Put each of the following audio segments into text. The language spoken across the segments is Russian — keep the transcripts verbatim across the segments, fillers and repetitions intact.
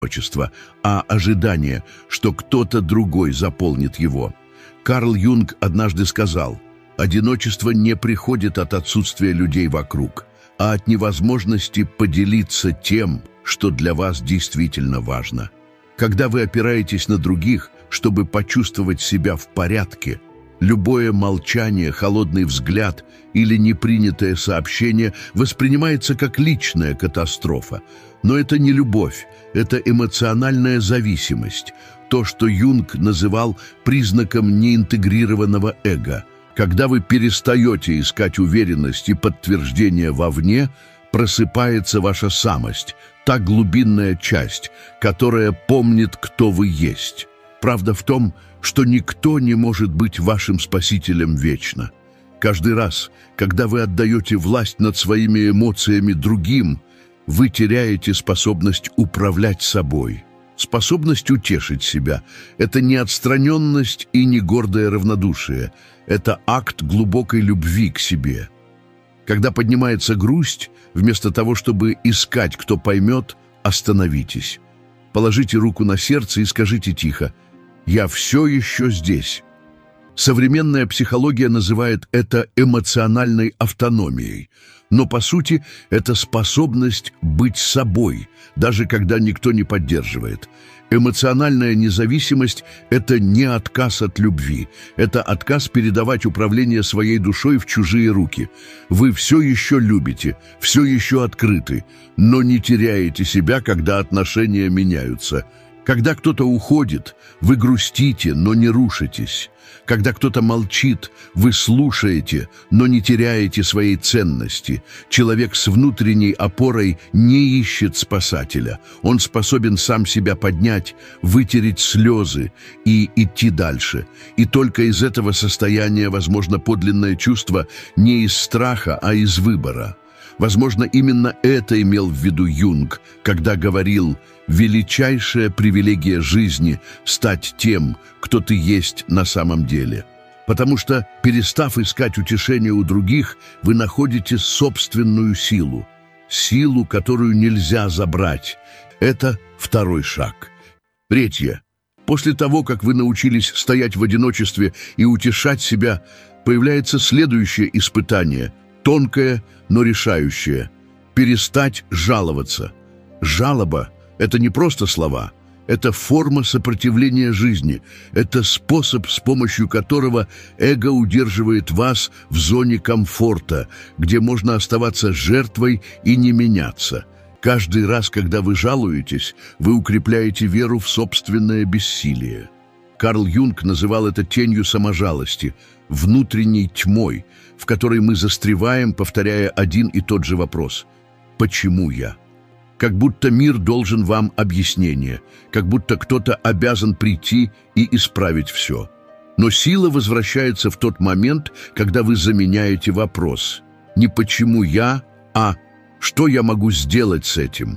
одиночество, а ожидание, что кто-то другой заполнит его. Карл Юнг однажды сказал: «Одиночество не приходит от отсутствия людей вокруг, а от невозможности поделиться тем, что для вас действительно важно». Когда вы опираетесь на других, чтобы почувствовать себя в порядке, любое молчание, холодный взгляд или непринятое сообщение воспринимается как личная катастрофа. Но это не любовь, это эмоциональная зависимость, то, что Юнг называл признаком неинтегрированного эго. Когда вы перестаете искать уверенность и подтверждение вовне, просыпается ваша самость, та глубинная часть, которая помнит, кто вы есть. Правда в том, что никто не может быть вашим спасителем вечно. Каждый раз, когда вы отдаете власть над своими эмоциями другим, вы теряете способность управлять собой. Способность утешить себя – это не отстраненность и не гордое равнодушие, это акт глубокой любви к себе. Когда поднимается грусть, вместо того, чтобы искать, кто поймет, остановитесь. Положите руку на сердце и скажите тихо: «Я все еще здесь». Современная психология называет это эмоциональной автономией, но по сути это способность быть собой, даже когда никто не поддерживает. Эмоциональная независимость – это не отказ от любви, это отказ передавать управление своей душой в чужие руки. Вы все еще любите, все еще открыты, но не теряете себя, когда отношения меняются. Когда кто-то уходит, вы грустите, но не рушитесь. Когда кто-то молчит, вы слушаете, но не теряете своей ценности. Человек с внутренней опорой не ищет спасателя. Он способен сам себя поднять, вытереть слезы и идти дальше. И только из этого состояния возможно подлинное чувство не из страха, а из выбора. Возможно, именно это имел в виду Юнг, когда говорил: «Величайшая привилегия жизни – стать тем, кто ты есть на самом деле». Потому что, перестав искать утешения у других, вы находите собственную силу. Силу, которую нельзя забрать. Это второй шаг. Третье. После того, как вы научились стоять в одиночестве и утешать себя, появляется следующее испытание – тонкое, но решающее. Перестать жаловаться. Жалоба – это не просто слова. Это форма сопротивления жизни. Это способ, с помощью которого эго удерживает вас в зоне комфорта, где можно оставаться жертвой и не меняться. Каждый раз, когда вы жалуетесь, вы укрепляете веру в собственное бессилие. Карл Юнг называл это тенью саможалости, внутренней тьмой, в которой мы застреваем, повторяя один и тот же вопрос: «Почему я?». Как будто мир должен вам объяснение, как будто кто-то обязан прийти и исправить все. Но сила возвращается в тот момент, когда вы заменяете вопрос. Не «почему я?», а «что я могу сделать с этим?».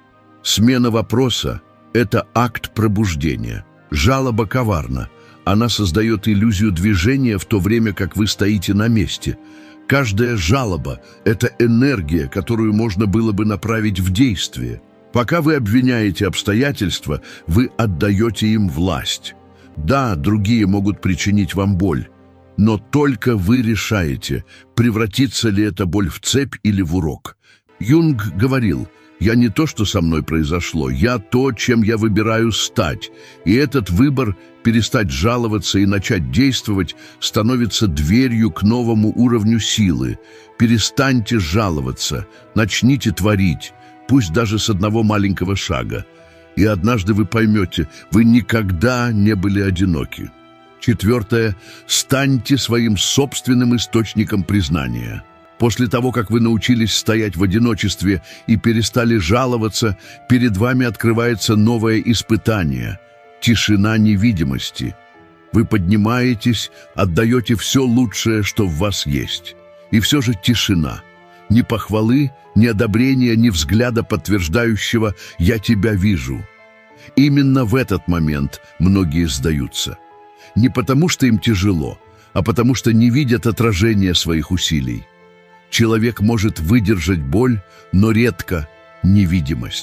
Смена вопроса – это акт пробуждения. Жалоба коварна. Она создает иллюзию движения, в то время как вы стоите на месте. Каждая жалоба – это энергия, которую можно было бы направить в действие. Пока вы обвиняете обстоятельства, вы отдаете им власть. Да, другие могут причинить вам боль, но только вы решаете, превратится ли эта боль в цепь или в урок. Юнг говорил: «Я не то, что со мной произошло, я то, чем я выбираю стать». И этот выбор – перестать жаловаться и начать действовать – становится дверью к новому уровню силы. Перестаньте жаловаться, начните творить, пусть даже с одного маленького шага. И однажды вы поймете, вы никогда не были одиноки. Четвертое – станьте своим собственным источником признания. После того, как вы научились стоять в одиночестве и перестали жаловаться, перед вами открывается новое испытание – тишина невидимости. Вы поднимаетесь, отдаете все лучшее, что в вас есть. И все же тишина. Ни похвалы, ни одобрения, ни взгляда, подтверждающего «я тебя вижу». Именно в этот момент многие сдаются. Не потому, что им тяжело, а потому, что не видят отражения своих усилий. Человек может выдержать боль, но редко невидимость.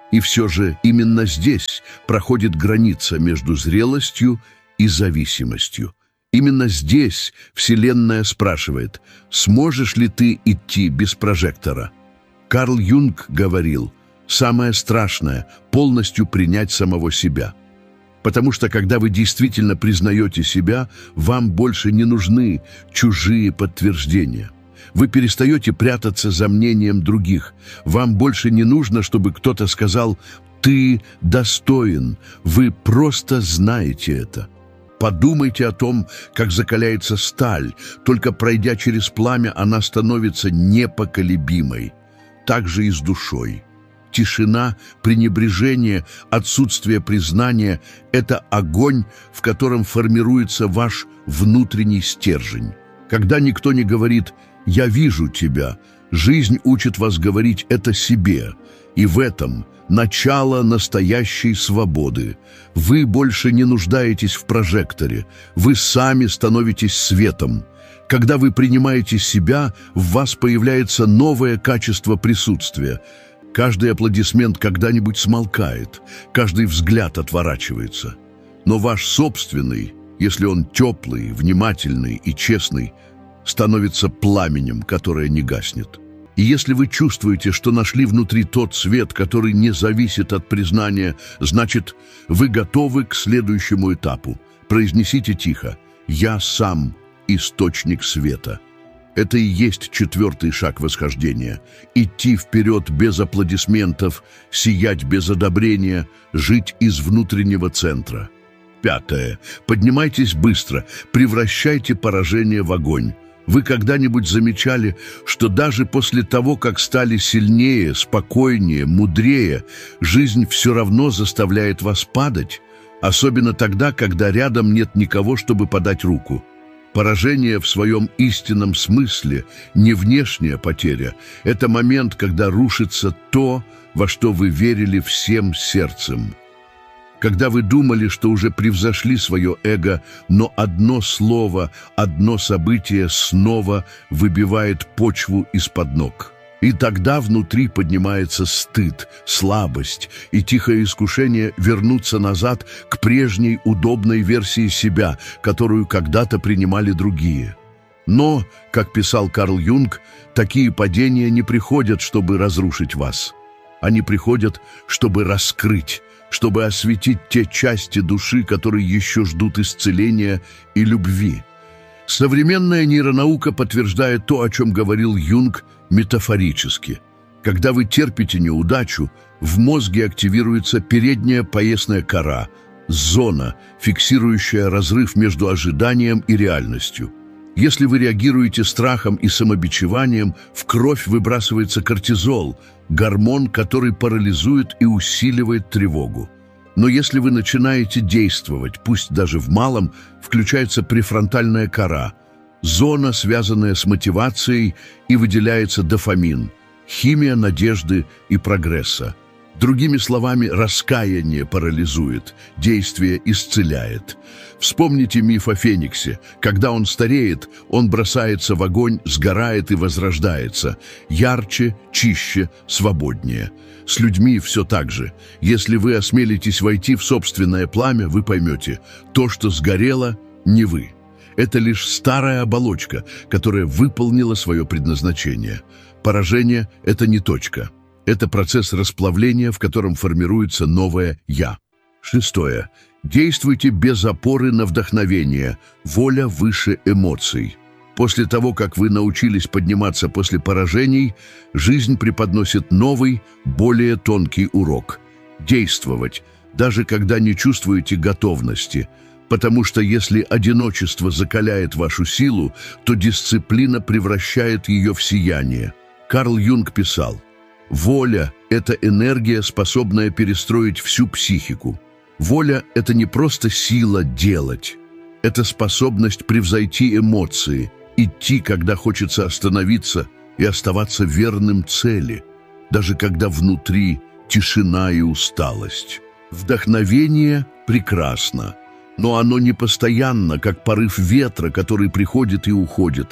И все же именно здесь проходит граница между зрелостью и зависимостью. Именно здесь Вселенная спрашивает, сможешь ли ты идти без прожектора? Карл Юнг говорил, самое страшное – полностью принять самого себя. Потому что, когда вы действительно признаете себя, вам больше не нужны чужие подтверждения. Вы перестаете прятаться за мнением других. Вам больше не нужно, чтобы кто-то сказал «ты достоин». Вы просто знаете это. Подумайте о том, как закаляется сталь. Только пройдя через пламя, она становится непоколебимой. Так же и с душой. Тишина, пренебрежение, отсутствие признания – это огонь, в котором формируется ваш внутренний стержень. Когда никто не говорит «я вижу тебя», жизнь учит вас говорить это себе. И в этом начало настоящей свободы. Вы больше не нуждаетесь в прожекторе. Вы сами становитесь светом. Когда вы принимаете себя, в вас появляется новое качество присутствия. Каждый аплодисмент когда-нибудь смолкает, каждый взгляд отворачивается. Но ваш собственный, если он теплый, внимательный и честный, становится пламенем, которое не гаснет. И если вы чувствуете, что нашли внутри тот свет, который не зависит от признания, значит, вы готовы к следующему этапу. Произнесите тихо «Я сам источник света». Это и есть четвертый шаг восхождения. Идти вперед без аплодисментов, сиять без одобрения, жить из внутреннего центра. Пятое. Поднимайтесь быстро, превращайте поражение в огонь. Вы когда-нибудь замечали, что даже после того, как стали сильнее, спокойнее, мудрее, жизнь все равно заставляет вас падать? Особенно тогда, когда рядом нет никого, чтобы подать руку. Поражение в своем истинном смысле, не внешняя потеря, это момент, когда рушится то, во что вы верили всем сердцем. Когда вы думали, что уже превзошли свое эго, но одно слово, одно событие снова выбивает почву из-под ног. И тогда внутри поднимается стыд, слабость и тихое искушение вернуться назад к прежней удобной версии себя, которую когда-то принимали другие. Но, как писал Карл Юнг, такие падения не приходят, чтобы разрушить вас. Они приходят, чтобы раскрыть, чтобы осветить те части души, которые еще ждут исцеления и любви. Современная нейронаука подтверждает то, о чем говорил Юнг, метафорически. Когда вы терпите неудачу, в мозге активируется передняя поясная кора, зона, фиксирующая разрыв между ожиданием и реальностью. Если вы реагируете страхом и самобичеванием, в кровь выбрасывается кортизол, гормон, который парализует и усиливает тревогу. Но если вы начинаете действовать, пусть даже в малом, включается префронтальная кора, зона, связанная с мотивацией, и выделяется дофамин, химия надежды и прогресса. Другими словами, раскаяние парализует, действие исцеляет. Вспомните миф о Фениксе. Когда он стареет, он бросается в огонь, сгорает и возрождается. Ярче, чище, свободнее. С людьми все так же. Если вы осмелитесь войти в собственное пламя, вы поймете, то, что сгорело, не вы. Это лишь старая оболочка, которая выполнила свое предназначение. Поражение – это не точка. Это процесс расплавления, в котором формируется новое «я». Шестое. Действуйте без опоры на вдохновение. Воля выше эмоций. После того, как вы научились подниматься после поражений, жизнь преподносит новый, более тонкий урок. Действовать, даже когда не чувствуете готовности. Потому что если одиночество закаляет вашу силу, то дисциплина превращает ее в сияние. Карл Юнг писал: «Воля – это энергия, способная перестроить всю психику. Воля – это не просто сила делать. Это способность превзойти эмоции, идти, когда хочется остановиться, и оставаться верным цели, даже когда внутри тишина и усталость. Вдохновение прекрасно, но оно не постоянно, как порыв ветра, который приходит и уходит.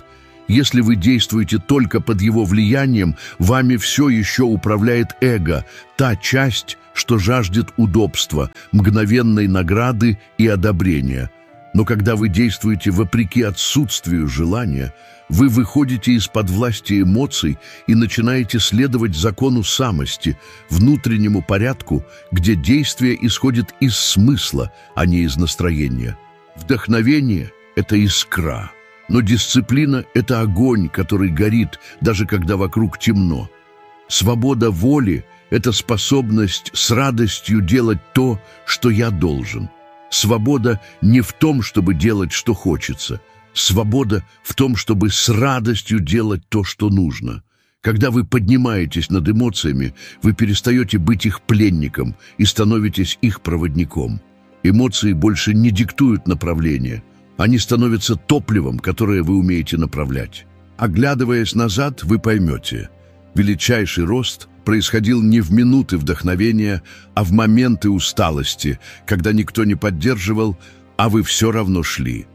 Если вы действуете только под его влиянием, вами все еще управляет эго, та часть, что жаждет удобства, мгновенной награды и одобрения. Но когда вы действуете вопреки отсутствию желания, вы выходите из-под власти эмоций и начинаете следовать закону самости, внутреннему порядку, где действие исходит из смысла, а не из настроения. Вдохновение — это искра. Но дисциплина — это огонь, который горит, даже когда вокруг темно. Свобода воли — это способность с радостью делать то, что я должен. Свобода не в том, чтобы делать, что хочется. Свобода в том, чтобы с радостью делать то, что нужно. Когда вы поднимаетесь над эмоциями, вы перестаете быть их пленником и становитесь их проводником. Эмоции больше не диктуют направление. Они становятся топливом, которое вы умеете направлять. Оглядываясь назад, вы поймете, величайший рост происходил не в минуты вдохновения, а в моменты усталости, когда никто не поддерживал, а вы все равно шли.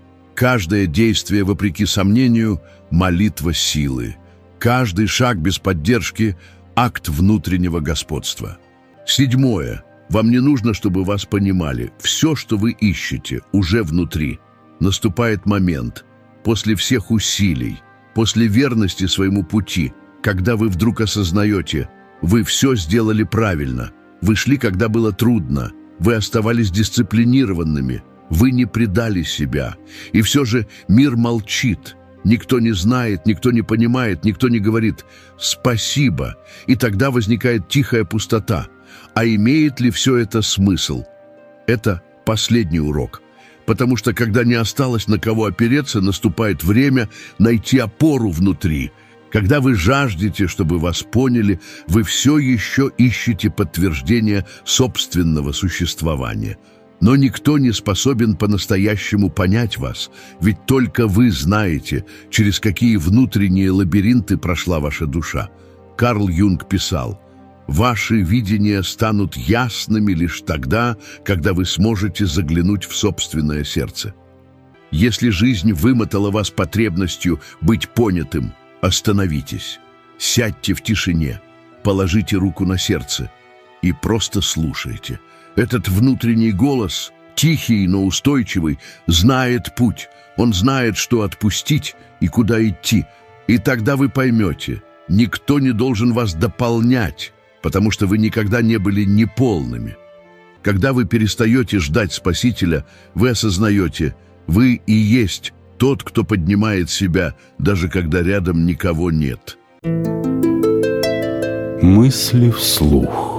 Каждое действие, вопреки сомнению, — молитва силы. Каждый шаг без поддержки — акт внутреннего господства. Седьмое. Вам не нужно, чтобы вас понимали. Все, что вы ищете, уже внутри. Наступает момент, после всех усилий, после верности своему пути, когда вы вдруг осознаете, вы все сделали правильно, вы шли, когда было трудно, вы оставались дисциплинированными, вы не предали себя. И все же мир молчит, никто не знает, никто не понимает, никто не говорит «спасибо», и тогда возникает тихая пустота. А имеет ли все это смысл? Это последний урок. Потому что, когда не осталось на кого опереться, наступает время найти опору внутри. Когда вы жаждете, чтобы вас поняли, вы все еще ищете подтверждение собственного существования. Но никто не способен по-настоящему понять вас, ведь только вы знаете, через какие внутренние лабиринты прошла ваша душа. Карл Юнг писал: «Ваши видения станут ясными лишь тогда, когда вы сможете заглянуть в собственное сердце». Если жизнь вымотала вас потребностью быть понятым, остановитесь, сядьте в тишине, положите руку на сердце и просто слушайте. Этот внутренний голос, тихий, но устойчивый, знает путь, он знает, что отпустить и куда идти. И тогда вы поймете, никто не должен вас дополнять, потому что вы никогда не были неполными. Когда вы перестаете ждать Спасителя, вы осознаете, вы и есть тот, кто поднимает себя, даже когда рядом никого нет. Мысли вслух.